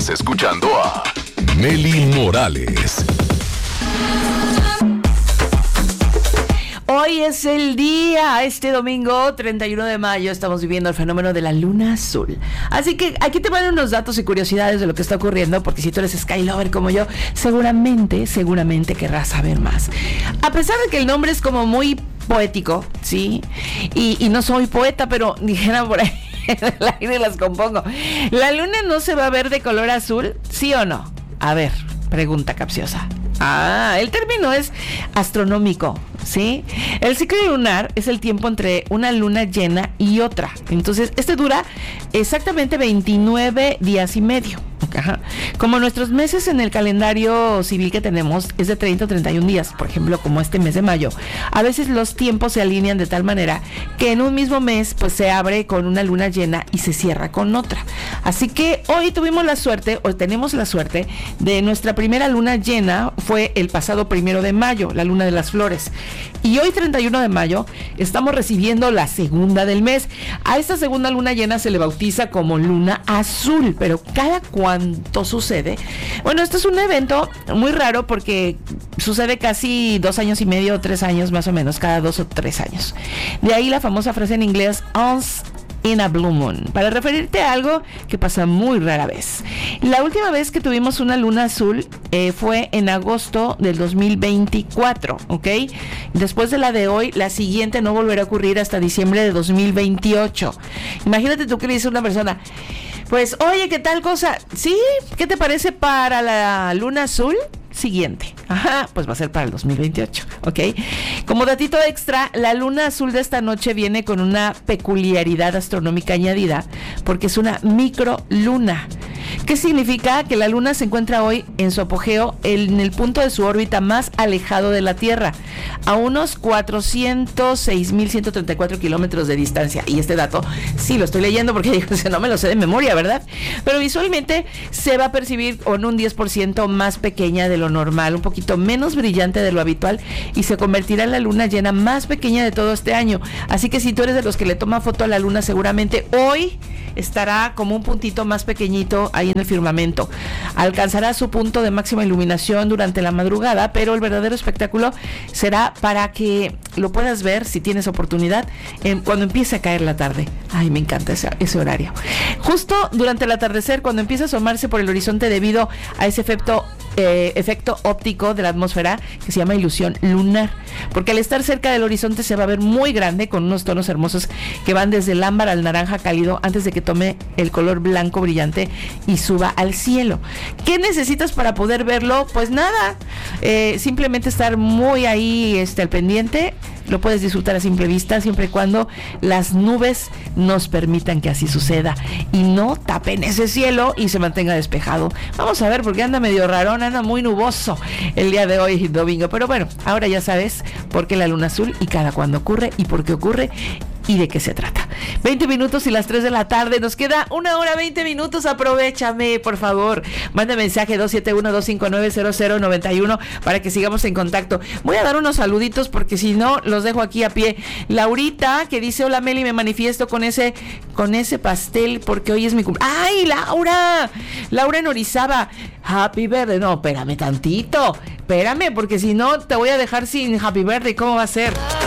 Estás escuchando a Meli Morales. Hoy es el día, este domingo 31 de mayo estamos viviendo el fenómeno de la luna azul. Así que aquí te van unos datos y curiosidades de lo que está ocurriendo, porque si tú eres Skylover como yo, seguramente querrás saber más. A pesar de que el nombre es como muy poético, ¿sí? Y no soy poeta, pero dijera por ahí, en el aire las compongo. ¿La luna no se va a ver de color azul? ¿Sí o no? A ver, pregunta capciosa. El término es astronómico, ¿sí? El ciclo lunar es el tiempo entre una luna llena y otra. Entonces, dura exactamente 29 días y medio. Ajá. Como nuestros meses en el calendario civil que tenemos es de 30 o 31 días, por ejemplo, como este mes de mayo, a veces los tiempos se alinean de tal manera que en un mismo mes pues se abre con una luna llena y se cierra con otra. Así que hoy tenemos la suerte de nuestra primera luna llena, fue el pasado 1 de mayo, la luna de las flores. Y hoy 31 de mayo estamos recibiendo la segunda del mes. A esta segunda luna llena se le bautiza como luna azul, pero cada cuánto sucede. Bueno, esto es un evento muy raro porque sucede casi 2 años y medio, 3 años más o menos, cada 2 o 3 años. De ahí la famosa frase en inglés, once in a blue moon, para referirte a algo que pasa muy rara vez. La última vez que tuvimos una luna azul fue en agosto del 2024, ¿ok? Después de la de hoy, la siguiente no volverá a ocurrir hasta diciembre de 2028. Imagínate tú que le dices a una persona, pues, oye, ¿qué tal cosa? ¿Sí? ¿Qué te parece para la luna azul siguiente? Pues va a ser para el 2028, ¿ok? Como datito extra, la luna azul de esta noche viene con una peculiaridad astronómica añadida, porque es una microluna. ¿Qué significa? Que la luna se encuentra hoy en su apogeo en el punto de su órbita más alejado de la Tierra, a unos 406.134 kilómetros de distancia. Y este dato sí lo estoy leyendo porque digo, no me lo sé de memoria, ¿verdad? Pero visualmente se va a percibir con un 10% más pequeña de lo normal, un poquito menos brillante de lo habitual, y se convertirá en la luna llena más pequeña de todo este año. Así que si tú eres de los que le toma foto a la luna, seguramente hoy estará como un puntito más pequeñito ahí en el firmamento. Alcanzará su punto de máxima iluminación durante la madrugada, pero el verdadero espectáculo será para que lo puedas ver, si tienes oportunidad, cuando empiece a caer la tarde. Ay, me encanta ese horario. Justo durante el atardecer, cuando empieza a asomarse por el horizonte debido a ese efecto óptico de la atmósfera que se llama ilusión lunar, porque al estar cerca del horizonte se va a ver muy grande, con unos tonos hermosos que van desde el ámbar al naranja cálido antes de que tome el color blanco brillante y suba al cielo. ¿Qué necesitas para poder verlo? Pues nada, simplemente estar muy ahí al pendiente. Lo puedes disfrutar a simple vista, siempre y cuando las nubes nos permitan que así suceda y no tapen ese cielo y se mantenga despejado. Vamos a ver, porque anda medio rarón, anda muy nuboso el día de hoy, domingo. Pero bueno, ahora ya sabes por qué la luna azul y cada cuándo ocurre y por qué ocurre y de qué se trata. 20 minutos y las 3 de la tarde. Nos queda 1 hora 20 minutos. Aprovechame, por favor. Manda mensaje 271-259-0091 para que sigamos en contacto. Voy a dar unos saluditos porque si no, los dejo aquí a pie. Laurita, que dice, hola Meli, me manifiesto con ese pastel porque hoy es mi cumpleaños. ¡Ay, Laura! Laura en Orizaba. Happy birthday. No, espérame tantito. Espérame, porque si no, te voy a dejar sin happy birthday. ¿Cómo va a ser?